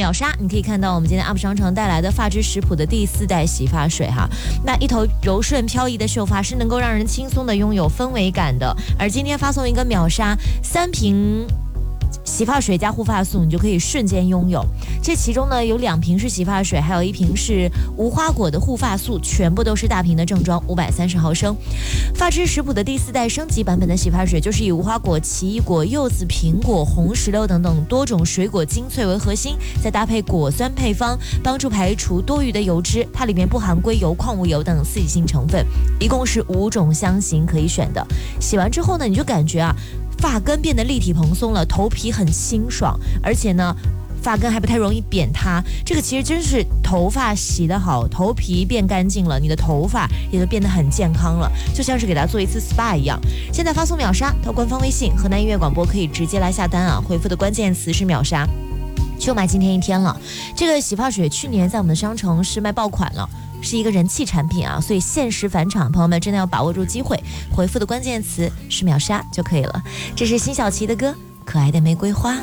秒杀，你可以看到我们今天 UP 商城带来的发之食谱的第4代洗发水哈。那一头柔顺飘逸的秀发是能够让人轻松的拥有氛围感的。而今天发送一个秒杀，3瓶洗发水加护发素，你就可以瞬间拥有。这其中呢有2瓶是洗发水，还有1瓶是无花果的护发素，全部都是大瓶的正装，530毫升。发之食谱的第4代升级版本的洗发水，就是以无花果、奇异果、柚子、苹果、红石榴等等多种水果精粹为核心，再搭配果酸配方，帮助排除多余的油脂。它里面不含硅油、矿物油等刺激性成分，一共是5种香型可以选的。洗完之后呢，你就感觉发根变得立体蓬松了，头皮很清爽，而且呢发根还不太容易扁塌。这个其实真是头发洗得好，头皮变干净了，你的头发也就变得很健康了，就像是给它做一次 SPA 一样。现在发送秒杀到官方微信河南音乐广播，可以直接来下单回复的关键词是秒杀，就买今天一天了。这个洗发水去年在我们的商城是卖爆款了，是一个人气产品所以限时返场，朋友们真的要把握住机会，回复的关键词是秒杀就可以了。这是辛晓琪的歌《可爱的玫瑰花》。